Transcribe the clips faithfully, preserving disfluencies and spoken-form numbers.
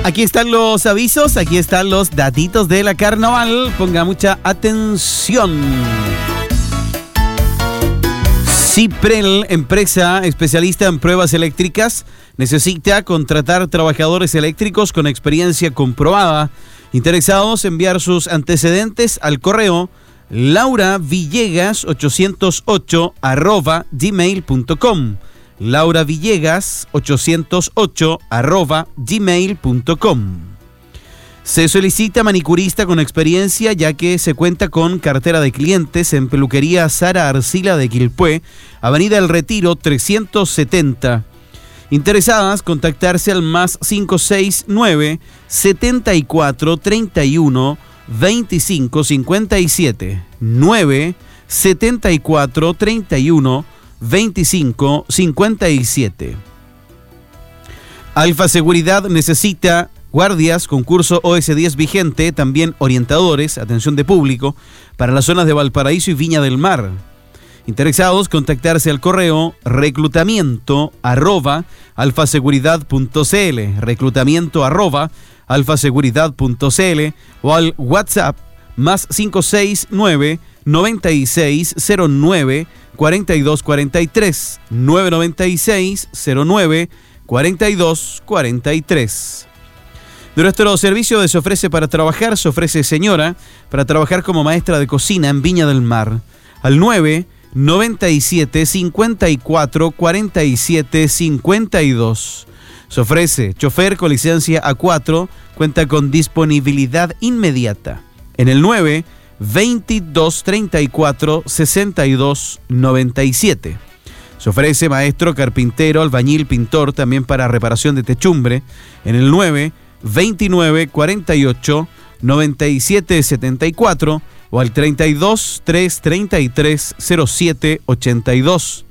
Aquí están los avisos, aquí están los datitos de la carnaval. Ponga mucha atención. Ciprel, empresa especialista en pruebas eléctricas, necesita contratar trabajadores eléctricos con experiencia comprobada. Interesados, enviar sus antecedentes al correo lauravillegas ochocientos ocho arroba gmail punto com. lauravillegas ochocientos ocho arroba gmail punto com. Se solicita manicurista con experiencia, ya que se cuenta con cartera de clientes en peluquería Sara Arcila de Quilpué, Avenida El Retiro trescientos setenta. Interesadas, contactarse al más cinco seis nueve, setenta y cuatro, treinta y uno, veinticinco cincuenta y siete. nueve, setenta y cuatro, treinta y uno, veinticinco cincuenta y siete. Alfa Seguridad necesita guardias, concurso O S diez vigente, también orientadores, atención de público, para las zonas de Valparaíso y Viña del Mar. Interesados, contactarse al correo reclutamiento arroba alfaseguridad punto cl, reclutamiento arroba alfaseguridad punto cl o al WhatsApp más cinco seis nueve, noventa y seis cero nueve, cuarenta y dos cuarenta y tres, nueve noventa y seis cero nueve, cuarenta y dos cuarenta y tres. De nuestro servicio se ofrece para trabajar, se ofrece señora, para trabajar como maestra de cocina en Viña del Mar, al nueve noventa y siete, cincuenta y cuatro, cuarenta y siete, cincuenta y dos. Se ofrece chofer con licencia A cuatro, cuenta con disponibilidad inmediata, en el nueve veintidós, treinta y cuatro, sesenta y dos, noventa y siete. Se ofrece maestro, carpintero, albañil, pintor, también para reparación de techumbre, en el nueve veintinueve, cuarenta y ocho, noventa y siete, setenta y cuatro o al treinta y dos, tres treinta y tres, cero siete ochenta y dos.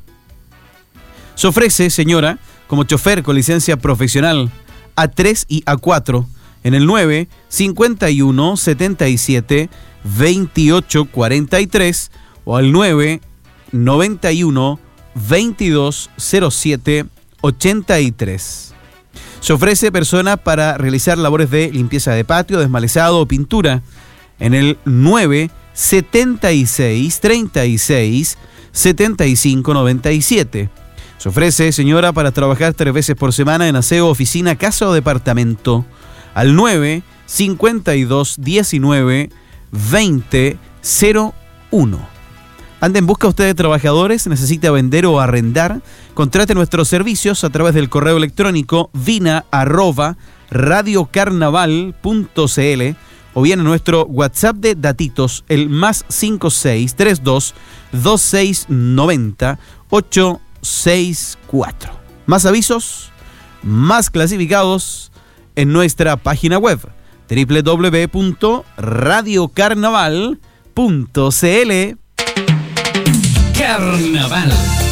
Se ofrece, señora, como chofer con licencia profesional A tres y A cuatro en el nueve cincuenta y uno, setenta y siete, veintiocho cuarenta y tres o al nueve noventa y uno, veintidós, cero siete ochenta y tres. Se ofrece persona para realizar labores de limpieza de patio, desmalezado o pintura en el nueve setenta y seis, treinta y seis, setenta y cinco noventa y siete. Se ofrece, señora, para trabajar tres veces por semana en aseo, oficina, casa o departamento al nueve cincuenta y dos, diecinueve, veinte, cero uno. Anda en busca usted de trabajadores, necesita vender o arrendar, contrate nuestros servicios a través del correo electrónico vina arroba radiocarnaval punto cl o bien a nuestro WhatsApp de datitos, el más cinco seis tres dos, dos seis nueve cero, ocho seis cuatro. Más avisos, más clasificados en nuestra página web doble u doble u doble u punto radiocarnaval punto cl. Carnaval.